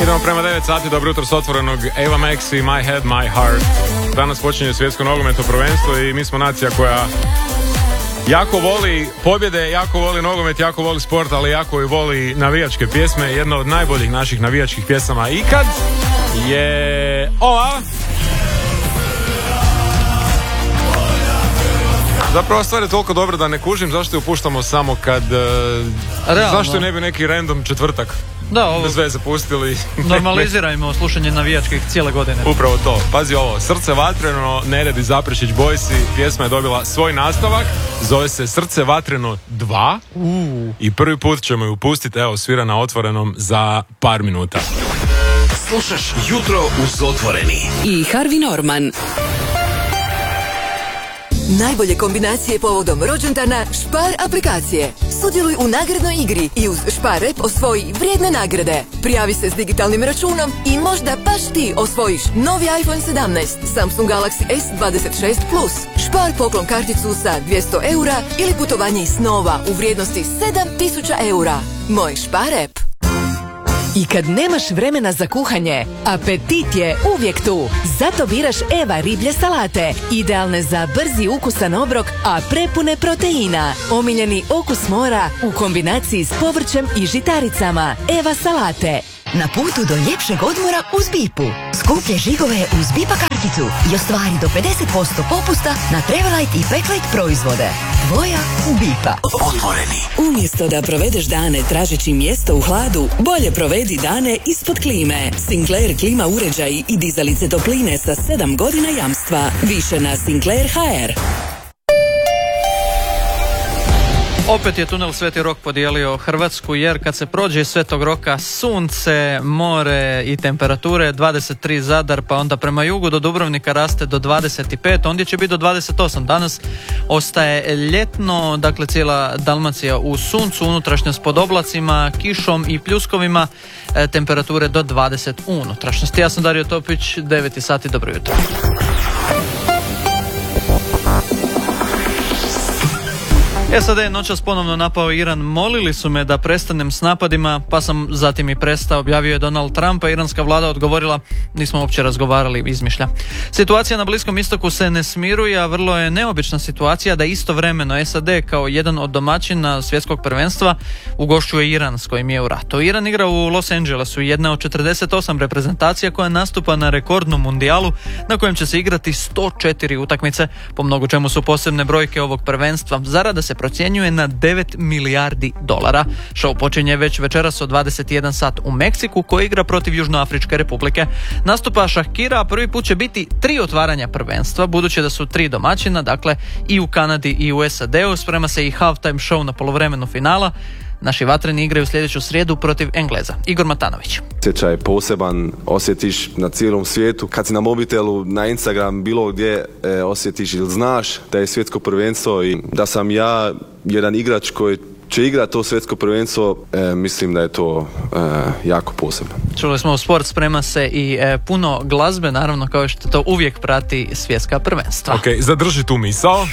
Idemo prema 9 sati, dobro jutro s otvorenog Ava Max i My Head, My Heart. Danas počinje svjetsko nogometno prvenstvo i mi smo nacija koja jako voli pobjede, jako voli nogomet, jako voli sport, ali jako i voli navijačke pjesme. Jedna od najboljih naših navijačkih pjesama ikad je ova. Zapravo stvar je toliko dobra da ne kužim zašto ju puštamo samo kad... zašto ne bi neki random četvrtak bez veze pustili. Normalizirajmo slušanje navijačkih cijele godine. Upravo to. Pazi ovo, Srce vatreno, Nered i Zaprešić Boysi. Pjesma je dobila svoj nastavak. Zove se Srce vatreno 2. I prvi put ćemo ju pustiti. Evo, svira na Otvorenom za par minuta. Slušaš Jutro uz Otvoreni i Harvey Norman. Najbolje kombinacije povodom rođendana Spar aplikacije. Sudjeluj u nagradnoj igri i uz Spar App osvoji vrijedne nagrade. Prijavi se s digitalnim računom i možda baš ti osvojiš novi iPhone 17, Samsung Galaxy S26 Plus, Spar poklon karticu sa 200 eura ili putovanje snova u vrijednosti 7000 eura. Moj Spar App. I kad nemaš vremena za kuhanje, apetit je uvijek tu. Zato biraš Eva riblje salate, idealne za brzi ukusan obrok, a prepune proteina. Omiljeni okus mora u kombinaciji s povrćem i žitaricama. Eva salate. Na putu do ljepšeg odmora uz Bipu. Skuplje žigove uz Bipa karticu i ostvari do 50% popusta na Travelite i Packlite proizvode. Tvoja Bipa. Otvoreni. Umjesto da provedeš dane tražeći mjesto u hladu, bolje provedi dane ispod klime. Sinclair klima uređaji i dizalice topline sa 7 godina jamstva. Više na Sinclair HR. Opet je tunel Sveti Rok podijelio Hrvatsku, jer kad se prođe iz Svetog Roka sunce, more i temperature, 23 Zadar, pa onda prema jugu do Dubrovnika raste do 25, ondje će biti do 28. Danas ostaje ljetno, dakle cijela Dalmacija u suncu, unutrašnjost pod oblacima, kišom i pljuskovima, temperature do 20 u unutrašnjosti. Ja sam Dario Topić, 9 sati, dobro jutro. SAD je noćas ponovno napao Iran. Molili su me da prestanem s napadima, pa sam zatim i prestao, objavio je Donald Trump, a iranska vlada odgovorila: nismo uopće razgovarali, izmišlja. Situacija na Bliskom istoku se ne smiruje, a vrlo je neobična situacija da istovremeno SAD kao jedan od domaćina svjetskog prvenstva ugošćuje Iran s kojim je u ratu. Iran igra u Los Angelesu, jedna od 48 reprezentacija koja nastupa na rekordnom mundijalu na kojem će se igrati 104 utakmice. Po mnogo čemu su posebne brojke ovog prvenstva. Zarada se procjenjuje na $9 milijardi. Show počinje već večeras od 21 sat u Meksiku, koji igra protiv Južnoafričke republike. Nastupa Shakira, a prvi put će biti 3 otvaranja prvenstva, budući da su 3 domaćina, dakle i u Kanadi i u SAD-u. Sprema se i halftime show na poluvremenu finala. Naši vatreni igraju sljedeću srijedu protiv Engleza. Igor Matanović. Osjećaj poseban osjetiš na cijelom svijetu. Kad si na mobitelu, na Instagram, bilo gdje osjetiš ili znaš da je svjetsko prvenstvo i da sam ja jedan igrač koji će igrati to svjetsko prvenstvo, mislim da je to jako posebno. Čuli smo u sport, sprema se i puno glazbe, naravno kao što to uvijek prati svjetska prvenstva. Ok, zadrži tu misao.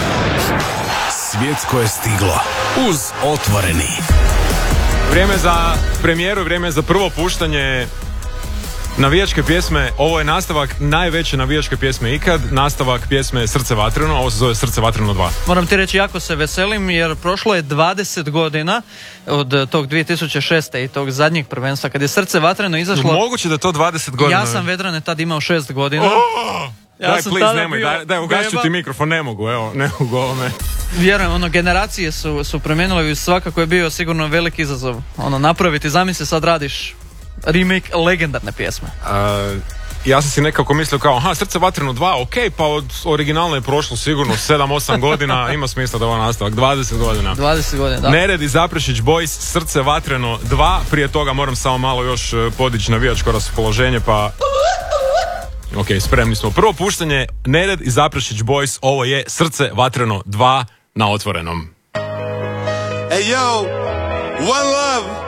Svjetsko je stiglo uz Otvoreni. Vrijeme za premijeru, vrijeme za prvo puštanje navijačke pjesme. Ovo je nastavak najveće navijačke pjesme ikad. Nastavak pjesme Srce vatreno, ovo se zove Srce vatreno 2. Moram ti reći, jako se veselim jer prošlo je 20 godina od tog 2006. i tog zadnjeg prvenstva kad je Srce vatreno izašlo. Moguće da je to 20 godina. Ja sam Vedrane tad imao 6 godina. Daj, please, nemoj, daj, ugasit ću ti mikrofon, ne mogu ovome. Vjerujem, generacije su promijenile i svakako je bio sigurno veliki izazov. Napraviti, zamisli sad radiš remake legendarne pjesme. Ja sam si nekako mislio kao, Srce vatreno 2, ok, pa od originalne je prošlo sigurno 7-8 godina, ima smisla da ovo nastavak, 20 godina. 20 godina, da. Nered i Zaprešić Boys, Srce vatreno 2, prije toga moram samo malo još podići navijačko raspoloženje, pa... Ok, spremni smo. Prvo puštanje, Nered i Zaprešić Boys, ovo je Srce vatreno 2 na Otvorenom. Hey yo, one love.